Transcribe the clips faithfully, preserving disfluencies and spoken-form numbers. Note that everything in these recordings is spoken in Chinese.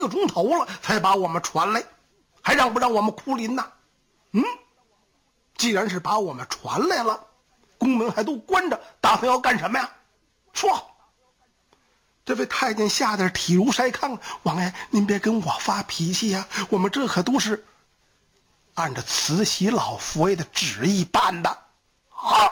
个钟头了才把我们传来，还让不让我们哭临呢？嗯，既然是把我们传来了，宫门还都关着，打算要干什么呀？说。这位太监吓得体如筛糠，王爷您别跟我发脾气呀、啊，我们这可都是按照慈禧老佛爷的旨意办的啊。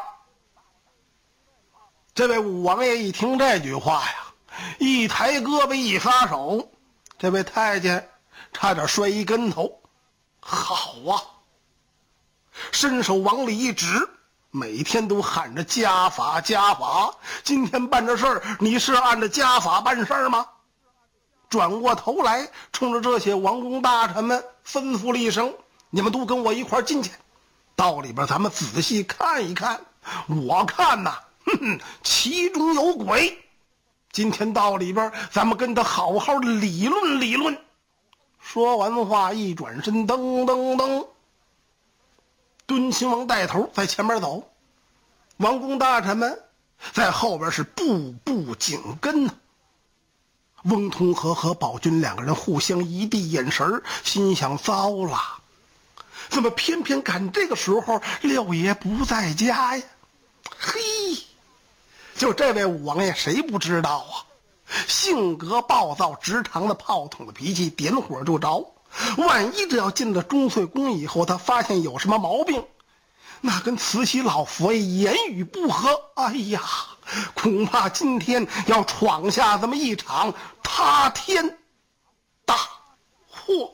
这位武王爷一听这句话呀，一抬胳膊一撒手，这位太监差点摔一跟头。好啊，伸手往里一指，每天都喊着家法家法，今天办这事儿你是按照家法办事儿吗？转过头来冲着这些王公大臣们吩咐了一声，你们都跟我一块儿进去，到里边咱们仔细看一看。我看呐，哼哼，其中有鬼，今天到里边咱们跟他好好理论理论。说完话一转身，噔噔噔，敦亲王带头在前面走，王公大臣们在后边是步步紧跟呢。翁同龢和宝军两个人互相一递眼神，心想糟了，怎么偏偏赶这个时候六爷不在家呀？嘿，就这位武王爷谁不知道啊？性格暴躁，直肠的炮筒的脾气，点火就着。万一这要进了钟粹宫以后，他发现有什么毛病，那跟慈禧老佛爷言语不合，哎呀，恐怕今天要闯下这么一场塌天大祸。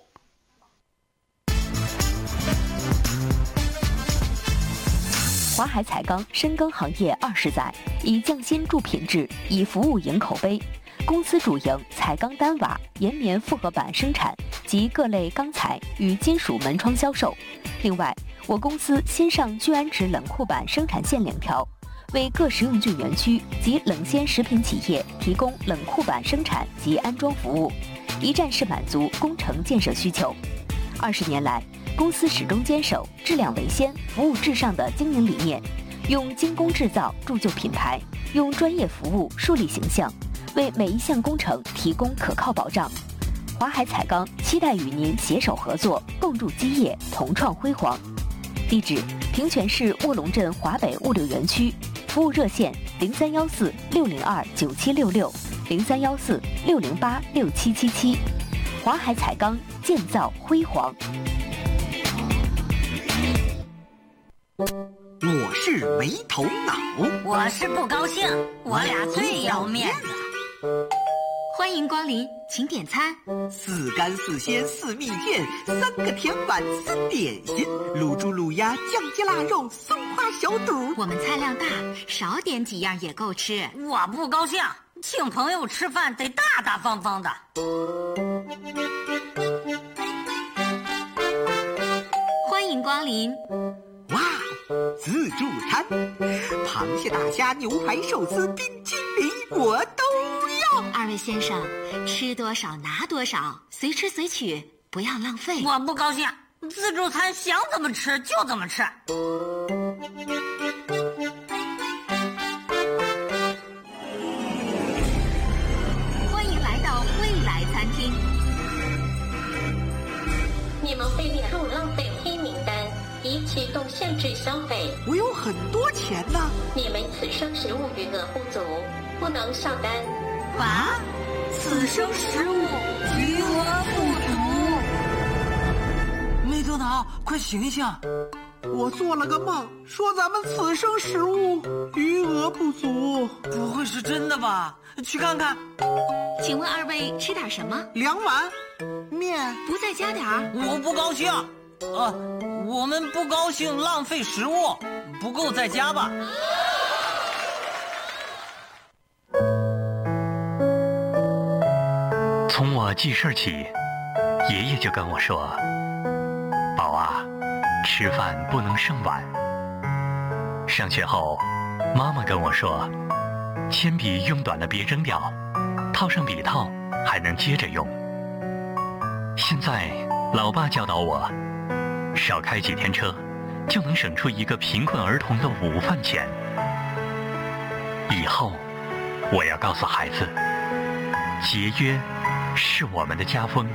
华海彩钢深耕行业二十载，以匠心铸品质，以服务赢口碑。公司主营彩钢单瓦、岩棉复合板生产及各类钢材与金属门窗销售。另外，我公司新上聚氨酯冷库板生产线两条，为各食用菌园区及冷鲜食品企业提供冷库板生产及安装服务，一站式满足工程建设需求。二十年来，公司始终坚守质量为先、服务至上的经营理念，用精工制造铸就品牌，用专业服务树立形象，为每一项工程提供可靠保障。华海彩钢期待与您携手合作，共筑基业，同创辉煌。地址：平泉市卧龙镇华北物流园区，服务热线零三幺四六零二九七六六零三幺四六零八六七七七。华海彩钢，建造辉煌。 我是没头脑， 我是不高兴，我俩最要面子。 欢迎光临，请点餐。 四干四鲜四蜜饯，三个甜碗三点心，卤猪卤鸭酱鸡腊肉松花小肚。 我们菜量大，少点几样也够吃。 我不高兴，请朋友吃饭得大大方方的。 欢迎光临。 哇，自助餐，螃蟹、大虾、牛排、寿司、冰淇淋，我都要。 二位先生，吃多少拿多少，随吃随取，不要浪费。 我不高兴，自助餐想怎么吃就怎么吃。 欢迎来到未来餐厅。 你们被列入浪费黑名单，已启动限制消费。 我有很多钱呢。 你们此生食物余额不足，不能上单。 啊？此生食物余额不足？ 没头脑，快醒醒！ 我做了个梦，说咱们此生食物余额不足。 不会是真的吧？去看看。 请问二位吃点什么？ 两碗面。 不再加点儿？ 我不高兴。呃，我们不高兴浪费食物，不够再加吧。 从我记事起，爷爷就跟我说：“宝啊，吃饭不能剩碗。”上学后，妈妈跟我说：“铅笔用短了别扔掉，套上笔套还能接着用。”现在，老爸教导我，少开几天车，就能省出一个贫困儿童的午饭钱。以后，我要告诉孩子，节约是我们的家风。